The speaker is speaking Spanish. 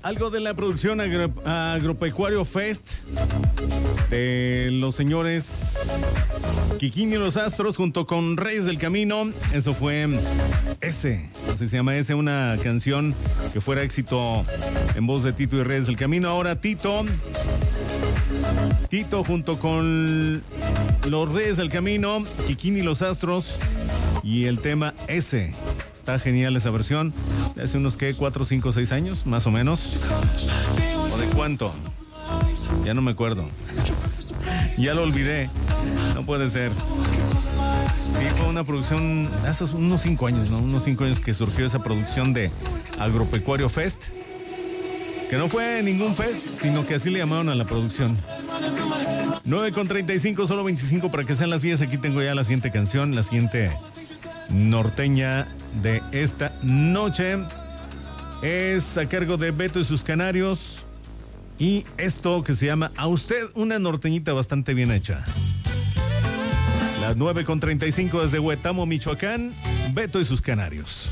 Algo de la producción Agropecuario Fest de los señores Kikín y los Astros junto con Reyes del Camino. Eso fue Ese, así se llama Ese, una canción que fuera éxito en voz de Tito y Reyes del Camino. Ahora Tito junto con los Reyes del Camino, Kikín y los Astros, y el tema Ese. Está genial esa versión. Hace unos, ¿qué? 4, 5, 6 años, más o menos. ¿O de cuánto? Ya no me acuerdo. Ya lo olvidé. No puede ser. Sí, fue una producción hace unos 5 años, ¿no? Unos 5 años que surgió esa producción de Agropecuario Fest. Que no fue ningún fest, sino que así le llamaron a la producción. 9:35, solo 25 para que sean las 10. Aquí tengo ya la siguiente canción, la siguiente norteña de esta noche. Es a cargo de Beto y sus Canarios. Y esto que se llama A Usted, una norteñita bastante bien hecha. Las 9:35 desde Huetamo, Michoacán, Beto y sus Canarios.